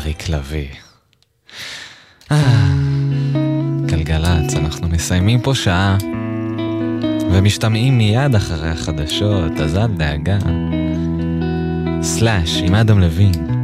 אריק לביא. גלגלץ, אנחנו מסיימים פה שעה ומשתמעים מיד אחרי החדשות, אז אל דאגה. סלאש עם אדם לוין.